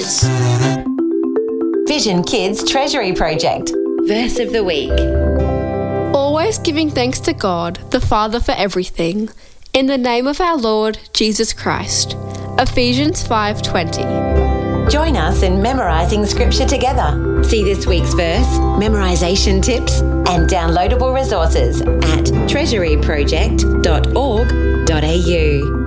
Vision Kids Treasury Project. Verse of the Week. Always giving thanks to God, the Father, for everything, in the name of our Lord Jesus Christ. Ephesians 5:20. Join us in memorising Scripture together. See this week's verse, memorisation tips, and downloadable resources at treasuryproject.org.au.